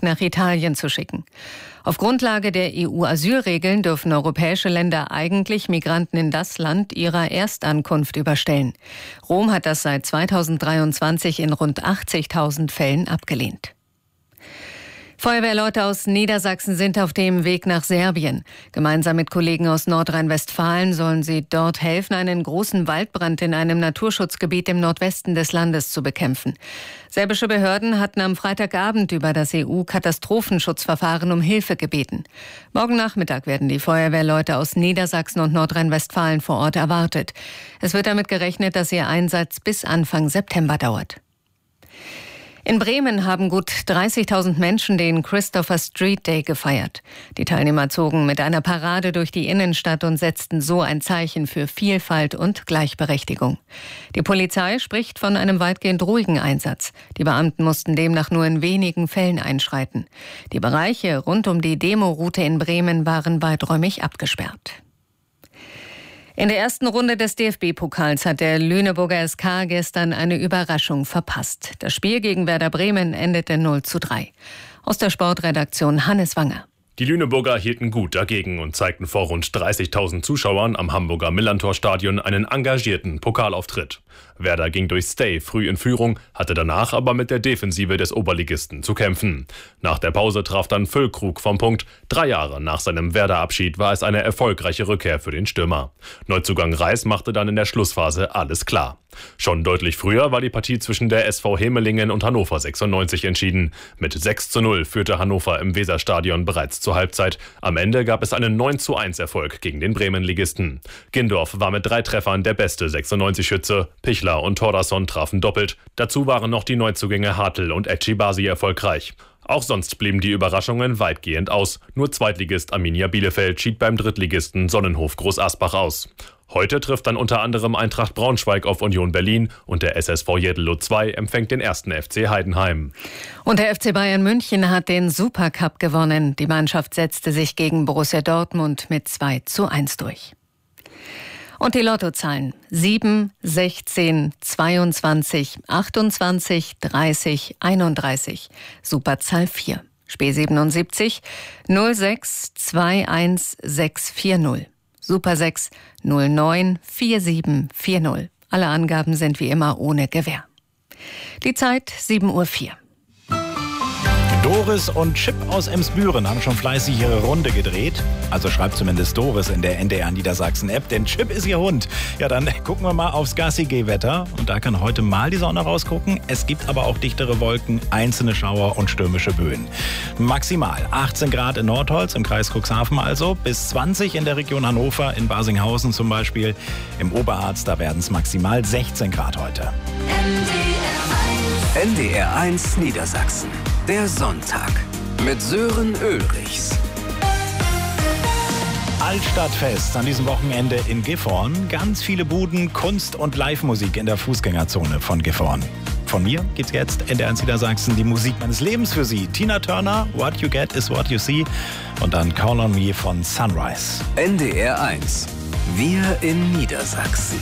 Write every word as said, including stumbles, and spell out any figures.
nach Italien zu schicken. Auf Grundlage der E U-Asylregeln dürfen europäische Länder eigentlich Migranten in das Land ihrer Erstankunft überstellen. Rom hat das seit zweitausenddreiundzwanzig in rund achtzigtausend Fällen abgelehnt. Feuerwehrleute aus Niedersachsen sind auf dem Weg nach Serbien. Gemeinsam mit Kollegen aus Nordrhein-Westfalen sollen sie dort helfen, einen großen Waldbrand in einem Naturschutzgebiet im Nordwesten des Landes zu bekämpfen. Serbische Behörden hatten am Freitagabend über das E U-Katastrophenschutzverfahren um Hilfe gebeten. Morgen Nachmittag werden die Feuerwehrleute aus Niedersachsen und Nordrhein-Westfalen vor Ort erwartet. Es wird damit gerechnet, dass ihr Einsatz bis Anfang September dauert. In Bremen haben gut dreißigtausend Menschen den Christopher Street Day gefeiert. Die Teilnehmer zogen mit einer Parade durch die Innenstadt und setzten so ein Zeichen für Vielfalt und Gleichberechtigung. Die Polizei spricht von einem weitgehend ruhigen Einsatz. Die Beamten mussten demnach nur in wenigen Fällen einschreiten. Die Bereiche rund um die Demoroute in Bremen waren weiträumig abgesperrt. In der ersten Runde des D F B-Pokals hat der Lüneburger S K gestern eine Überraschung verpasst. Das Spiel gegen Werder Bremen endete null zu drei. Aus der Sportredaktion Hannes Wanger. Die Lüneburger hielten gut dagegen und zeigten vor rund dreißigtausend Zuschauern am Hamburger Millantor-Stadion einen engagierten Pokalauftritt. Werder ging durch Stay früh in Führung, hatte danach aber mit der Defensive des Oberligisten zu kämpfen. Nach der Pause traf dann Füllkrug vom Punkt. Drei Jahre nach seinem Werder-Abschied war es eine erfolgreiche Rückkehr für den Stürmer. Neuzugang Reis machte dann in der Schlussphase alles klar. Schon deutlich früher war die Partie zwischen der S V Hemelingen und Hannover sechsundneunzig entschieden. Mit sechs zu null führte Hannover im Weserstadion bereits zur Halbzeit. Am Ende gab es einen neun zu eins Erfolg gegen den Bremen-Ligisten. Gindorf war mit drei Treffern der beste sechsundneunzig-Schütze. Pichler und Thordarson trafen doppelt. Dazu waren noch die Neuzugänge Hartl und Ecibasi erfolgreich. Auch sonst blieben die Überraschungen weitgehend aus. Nur Zweitligist Arminia Bielefeld schied beim Drittligisten Sonnenhof Groß Asbach aus. Heute trifft dann unter anderem Eintracht Braunschweig auf Union Berlin und der S S V Jeddelo zwei empfängt den ersten F C Heidenheim. Und der F C Bayern München hat den Supercup gewonnen. Die Mannschaft setzte sich gegen Borussia Dortmund mit zwei zu eins durch. Und die Lottozahlen sieben, sechzehn, zweiundzwanzig, achtundzwanzig, dreißig, einunddreißig. Superzahl vier. Spiel siebenundsiebzig, null sechs, zwei eins, sechs vier null. Super sechs, null neun, vier sieben vier null. Alle Angaben sind wie immer ohne Gewähr. Die Zeit sieben Uhr vier. Doris und Chip aus Emsbüren haben schon fleißig ihre Runde gedreht. Also schreibt zumindest Doris in der N D R Niedersachsen-App, denn Chip ist ihr Hund. Ja, dann gucken wir mal aufs Gassi-Geh-Wetter. Und da kann heute mal die Sonne rausgucken. Es gibt aber auch dichtere Wolken, einzelne Schauer und stürmische Böen. Maximal achtzehn Grad in Nordholz, im Kreis Cuxhaven also, bis zwanzig in der Region Hannover, in Barsinghausen zum Beispiel. Im Oberharz, da werden es maximal sechzehn Grad heute. N D R eins Niedersachsen. Der Sonntag mit Sören Ulrichs. Altstadtfest an diesem Wochenende in Gifhorn. Ganz viele Buden, Kunst und Live-Musik in der Fußgängerzone von Gifhorn. Von mir gibt's jetzt N D R eins Niedersachsen die Musik meines Lebens für Sie. Tina Turner, What You Get is What You See. Und dann Call on Me von Sunrise. N D R eins. Wir in Niedersachsen.